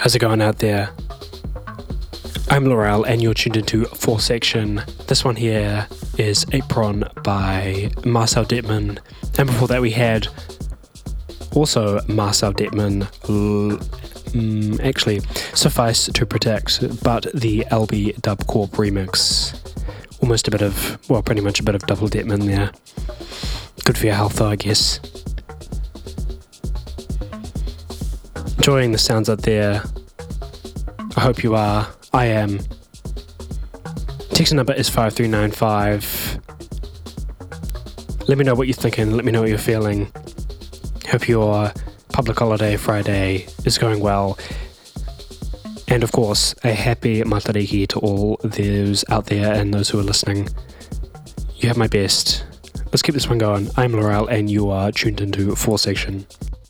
How's it going out there? I'm Laurel and you're tuned into Fourth Section. This one here is Apron by Marcel Detman. And before that we had also Marcel Detman, actually Suffice to Protect, but the LB Dub Corp remix. Almost a bit of, well, pretty much a bit of double Detman there. Good for your health though, I guess. Enjoying the sounds out there. I hope you are. I am. Text number is 5395. Let me know what you're thinking. Let me know what you're feeling. Hope your public holiday Friday is going well. And of course, a happy Matariki to all those out there and those who are listening. You have my best. Let's keep this one going. I'm Laurel and you are tuned into Fourth Section.